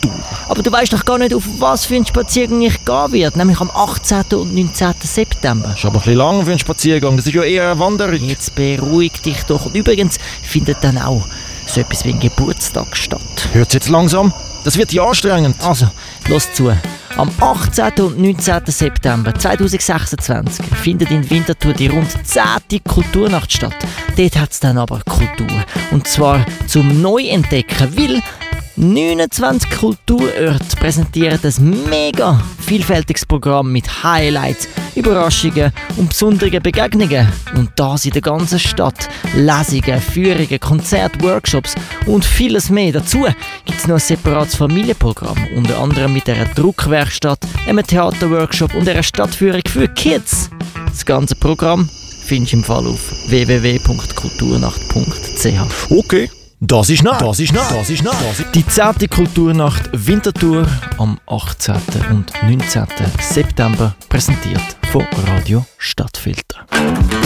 Kultur. Aber du weißt doch gar nicht, auf was für einen Spaziergang ich gehen werde, nämlich am 18. und 19. September. Das ist aber ein bisschen lang für einen Spaziergang, das ist ja eher eine Wanderung. Jetzt beruhig dich doch. Und übrigens findet dann auch so etwas wie ein Geburtstag statt. Hört's jetzt langsam? Das wird ja anstrengend. Also, los zu. Am 18. und 19. September 2026 findet in Winterthur die rund 10. Kulturnacht statt. Dort hat es dann aber Kultur. Und zwar zum Neuentdecken, weil 29 Kulturorte präsentieren ein mega vielfältiges Programm mit Highlights, Überraschungen und besonderen Begegnungen. Und das in der ganzen Stadt. Lesungen, Führungen, Konzerte, Workshops und vieles mehr. Dazu gibt es noch ein separates Familienprogramm, unter anderem mit einer Druckwerkstatt, einem Theaterworkshop und einer Stadtführung für Kids. Das ganze Programm findest du im Fall auf www.kulturnacht.ch. Okay. Das ist nah. Die 10. Kulturnacht Winterthur am 18. und 19. September präsentiert von Radio Stadtfilter.